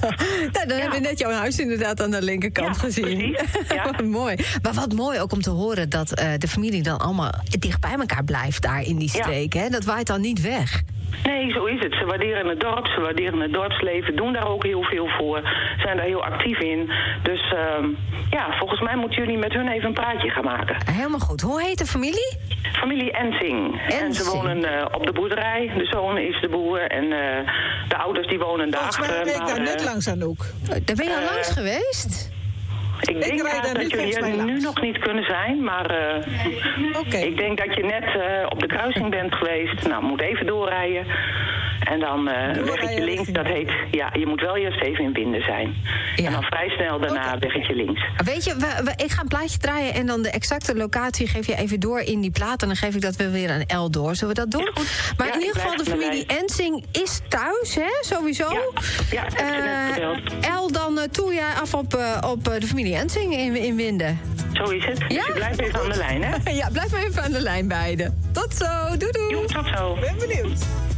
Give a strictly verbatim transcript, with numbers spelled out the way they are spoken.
Nou, dan ja. hebben we net jouw huis inderdaad aan de linkerkant ja, gezien. Ja. Wat mooi. Maar wat mooi ook om te horen dat uh, de familie dan allemaal dicht bij elkaar blijft daar in die streek. Ja. Hè? Dat waait dan niet weg. Nee, zo is het. Ze waarderen het dorp, ze waarderen het dorpsleven, doen daar ook heel veel voor, zijn daar heel actief in. Dus uh, ja, volgens mij moeten jullie met hun even een praatje gaan maken. Helemaal goed. Hoe heet de familie? Familie Ensing. Ensing. En ze wonen uh, op de boerderij. De zoon is de boer en uh, de ouders die wonen daarachter. Volgens mij ben ik daar net uh, langs, Anouk. Daar ben je al uh, langs geweest? Ik denk ik dat, dat jullie er nu nog niet kunnen zijn, maar uh, okay. ik denk dat je net uh, op de kruising bent geweest. Nou, moet even doorrijden. En dan uh, weggetje links, dat heet... Ja, je moet wel eerst even in Winden zijn. Ja. En dan vrij snel daarna okay. weggetje links. Weet je, we, we, ik ga een plaatje draaien en dan de exacte locatie geef je even door in die plaat. En dan geef ik dat weer aan El door. Zullen we dat doen? Maar ja, in ieder geval, de familie Ensing is thuis, hè? Sowieso. Ja, ja dat heb je net verteld. El, dan uh, toe jij af op, uh, op uh, de familie Ensing in, in Winden. Zo is het. Ja? Dus je blijft even aan de lijn, hè? Ja, blijf maar even aan de lijn beiden. Tot zo. Doei doei. Jo, tot zo. Ben benieuwd.